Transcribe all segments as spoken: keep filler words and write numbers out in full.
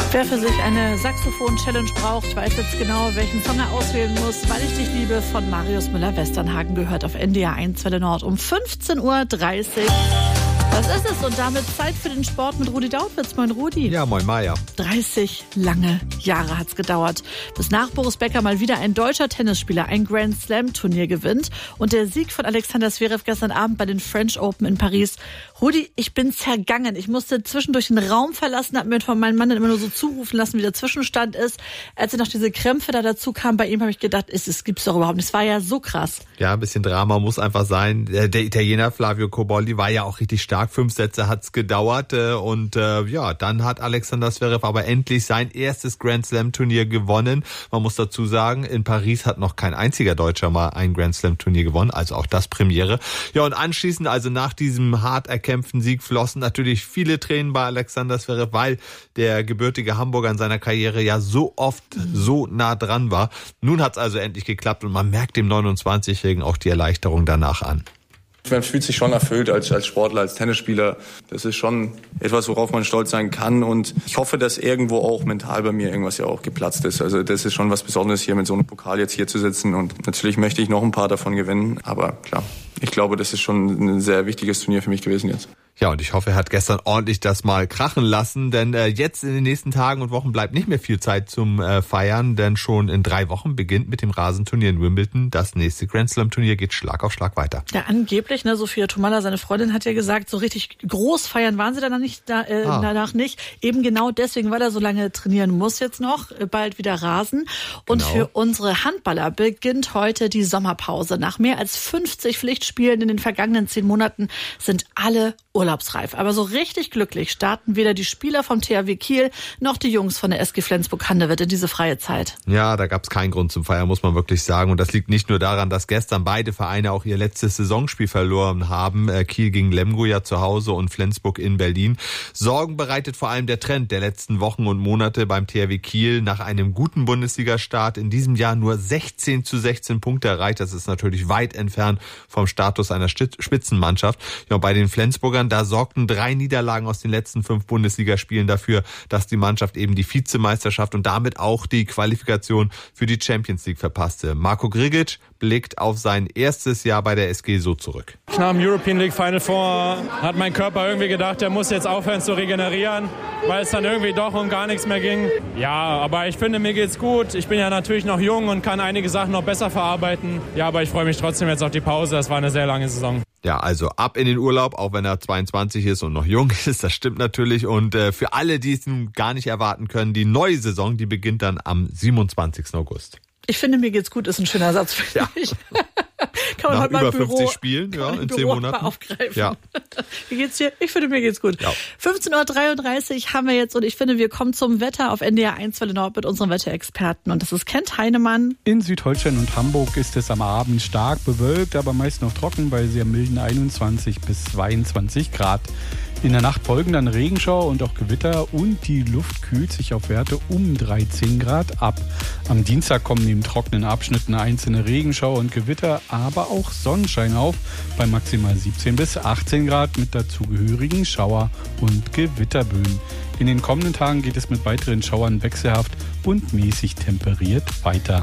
Wer für sich eine Saxophon-Challenge braucht, weiß jetzt genau, welchen Song er auswählen muss. Weil ich dich liebe von Marius Müller-Westernhagen gehört auf N D R eins Welle Nord um fünfzehn Uhr dreißig. Das ist es und damit Zeit für den Sport mit Rudi Dautwitz. Moin Rudi. Ja, moin Maja. dreißig lange Jahre hat's gedauert, bis nach Boris Becker mal wieder ein deutscher Tennisspieler ein Grand Slam Turnier gewinnt. Und der Sieg von Alexander Zverev gestern Abend bei den French Open in Paris. Rudi, ich bin zergangen. Ich musste zwischendurch den Raum verlassen, habe mir von meinem Mann dann immer nur so zurufen lassen, wie der Zwischenstand ist. Als noch diese Krämpfe da dazu kamen bei ihm, habe ich gedacht, es, es gibt's doch überhaupt nicht. Es war ja so krass. Ja, ein bisschen Drama muss einfach sein. Der Italiener Flavio Cobolli war ja auch richtig stark. Fünf Sätze hat's gedauert und äh, ja, dann hat Alexander Zverev aber endlich sein erstes Grand Slam Turnier gewonnen. Man muss dazu sagen, in Paris hat noch kein einziger Deutscher mal ein Grand Slam Turnier gewonnen, also auch das Premiere. Ja, und anschließend, also nach diesem hart erkämpften Sieg, flossen natürlich viele Tränen bei Alexander Zverev, weil der gebürtige Hamburger in seiner Karriere ja so oft so nah dran war. Nun hat's also endlich geklappt und man merkt dem neunundzwanzigjährigen auch die Erleichterung danach an. Man fühlt sich schon erfüllt als, als Sportler, als Tennisspieler. Das ist schon etwas, worauf man stolz sein kann. Und ich hoffe, dass irgendwo auch mental bei mir irgendwas ja auch geplatzt ist. Also das ist schon was Besonderes, hier mit so einem Pokal jetzt hier zu sitzen. Und natürlich möchte ich noch ein paar davon gewinnen. Aber klar, ich glaube, das ist schon ein sehr wichtiges Turnier für mich gewesen jetzt. Ja, und ich hoffe, er hat gestern ordentlich das mal krachen lassen, denn äh, jetzt in den nächsten Tagen und Wochen bleibt nicht mehr viel Zeit zum äh, Feiern, denn schon in drei Wochen beginnt mit dem Rasenturnier in Wimbledon. Das nächste Grand Slam Turnier geht Schlag auf Schlag weiter. Ja, angeblich, ne, Sophia Tomalla, seine Freundin, hat ja gesagt, so richtig groß feiern waren sie danach nicht, da, äh, ah. danach nicht. Eben genau deswegen, weil er so lange trainieren muss jetzt noch, äh, bald wieder Rasen. Und genau. Für unsere Handballer beginnt heute die Sommerpause. Nach mehr als fünfzig Pflichtspielen in den vergangenen zehn Monaten sind alle urlaubsreif. Aber so richtig glücklich starten weder die Spieler vom T H W Kiel noch die Jungs von der S G Flensburg-Handewitt in diese freie Zeit. Ja, da gab es keinen Grund zum Feiern, muss man wirklich sagen. Und das liegt nicht nur daran, dass gestern beide Vereine auch ihr letztes Saisonspiel verloren haben. Kiel gegen Lemgo ja zu Hause und Flensburg in Berlin. Sorgen bereitet vor allem der Trend der letzten Wochen und Monate beim T H W Kiel. Nach einem guten Bundesliga-Start in diesem Jahr nur sechzehn zu sechzehn Punkte erreicht. Das ist natürlich weit entfernt vom Status einer Spitzenmannschaft. Ja, bei den Flensburgern, da sorgten drei Niederlagen aus den letzten fünf Bundesligaspielen dafür, dass die Mannschaft eben die Vizemeisterschaft und damit auch die Qualifikation für die Champions League verpasste. Marko Grigic blickt auf sein erstes Jahr bei der S G so zurück. Nach dem European League Final Four hat mein Körper irgendwie gedacht, der muss jetzt aufhören zu regenerieren, weil es dann irgendwie doch um gar nichts mehr ging. Ja, aber ich finde, mir geht's gut. Ich bin ja natürlich noch jung und kann einige Sachen noch besser verarbeiten. Ja, aber ich freue mich trotzdem jetzt auf die Pause. Das war eine sehr lange Saison. Ja, also ab in den Urlaub, auch wenn er zweiundzwanzig ist und noch jung ist, das stimmt natürlich. Und äh, für alle, die es nun gar nicht erwarten können, die neue Saison, die beginnt dann am siebenundzwanzigsten August. Ich finde, mir geht's gut, ist ein schöner Satz für ja. mich. Kann man Nach halt über mal Büro, fünfzig Spielen, ja, in zehn Monaten. Aufgreifen. Ja. Wie geht's dir? Ich finde, mir geht's gut. Ja. fünfzehn Uhr dreiunddreißig haben wir jetzt und ich finde, wir kommen zum Wetter auf N D R eins Welle Nord mit unserem Wetterexperten und das ist Kent Heinemann. In Südholstein und Hamburg ist es am Abend stark bewölkt, aber meist noch trocken bei sehr milden einundzwanzig bis zweiundzwanzig Grad. In der Nacht folgen dann Regenschauer und auch Gewitter und die Luft kühlt sich auf Werte um dreizehn Grad ab. Am Dienstag kommen neben trockenen Abschnitten einzelne Regenschauer und Gewitter, aber auch Sonnenschein auf bei maximal siebzehn bis achtzehn Grad mit dazugehörigen Schauer- und Gewitterböen. In den kommenden Tagen geht es mit weiteren Schauern wechselhaft und mäßig temperiert weiter.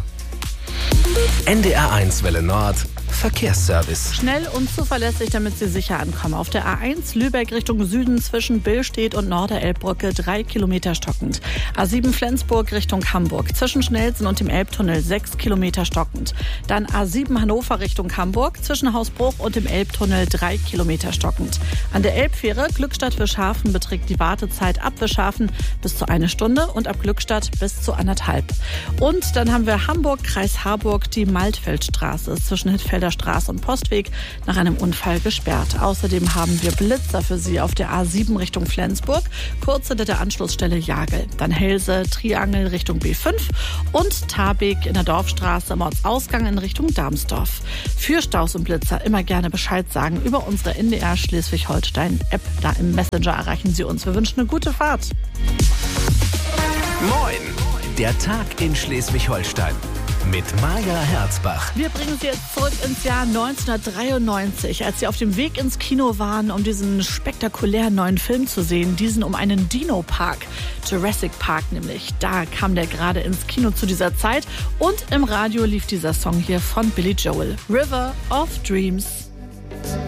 N D R eins Welle Nord Verkehrsservice. Schnell und zuverlässig, damit Sie sicher ankommen. Auf der A eins Lübeck Richtung Süden zwischen Billstedt und Norderelbbrücke drei Kilometer stockend. A sieben Flensburg Richtung Hamburg zwischen Schnelsen und dem Elbtunnel sechs Kilometer stockend. Dann A sieben Hannover Richtung Hamburg zwischen Hausbruch und dem Elbtunnel drei Kilometer stockend. An der Elbfähre Glückstadt-Wischhafen beträgt die Wartezeit ab Wischhafen bis zu eine Stunde und ab Glückstadt bis zu anderthalb. Und dann haben wir Hamburg, Kreis Harburg, die Maltfeldstraße zwischen Hittfelder Straße und Postweg nach einem Unfall gesperrt. Außerdem haben wir Blitzer für Sie auf der A sieben Richtung Flensburg, kurz hinter der Anschlussstelle Jagel. Dann Helse, Triangel Richtung B fünf und Tabek in der Dorfstraße im Ortsausgang in Richtung Darmsdorf. Für Staus und Blitzer immer gerne Bescheid sagen über unsere N D R Schleswig-Holstein-App. Da im Messenger erreichen Sie uns. Wir wünschen eine gute Fahrt. Moin, der Tag in Schleswig-Holstein. mit Maja Herzbach. Wir bringen Sie jetzt zurück ins Jahr neunzehnhundertdreiundneunzig, als Sie auf dem Weg ins Kino waren, um diesen spektakulären neuen Film zu sehen, diesen um einen Dino-Park, Jurassic Park nämlich. Da kam der gerade ins Kino zu dieser Zeit und im Radio lief dieser Song hier von Billy Joel, River of Dreams.